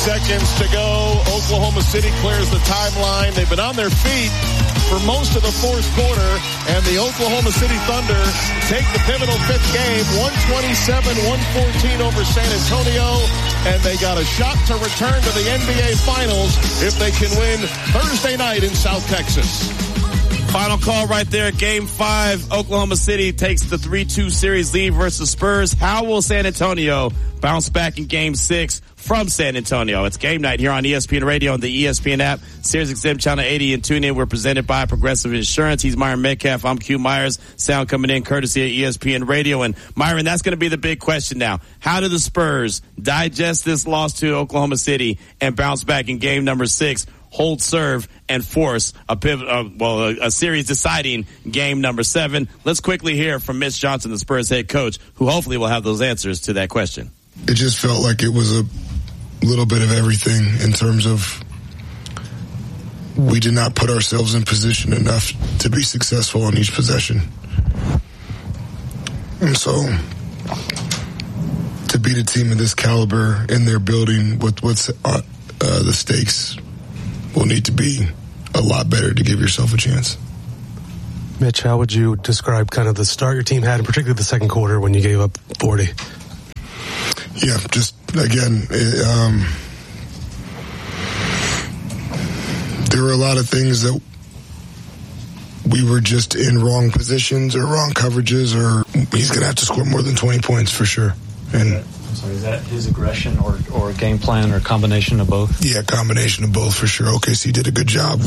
seconds to go. Oklahoma City clears the timeline. They've been on their feet for most of the fourth quarter, and the Oklahoma City Thunder take the pivotal fifth game, 127-114 over San Antonio, and they got a shot to return to the NBA Finals if they can win Thursday night in South Texas. Final call right there. Game 5. Oklahoma City takes the 3-2 series lead versus Spurs. How will San Antonio bounce back in Game 6 from San Antonio? It's game night here on ESPN Radio and the ESPN app. Sirius XM Channel 80 and tune in. We're presented by Progressive Insurance. He's Myron Metcalf. I'm Q Myers. Sound coming in courtesy of ESPN Radio. And Myron, that's going to be the big question now. How do the Spurs digest this loss to Oklahoma City and bounce back in game number 6? Hold serve and force a series deciding game number 7. Let's quickly hear from Mitch Johnson, the Spurs head coach, who hopefully will have those answers to that question. It just felt like it was a little bit of everything in terms of we did not put ourselves in position enough to be successful on each possession. And so to beat a team of this caliber in their building with what's the stakes will need to be a lot better to give yourself a chance. Mitch, how would you describe kind of the start your team had, and particularly the second quarter when you gave up 40? Yeah, just, again, there were a lot of things that we were just in wrong positions or wrong coverages, or he's going to have to score more than 20 points for sure. And so is that his aggression or game plan or combination of both? Yeah, combination of both for sure. OKC did a good job.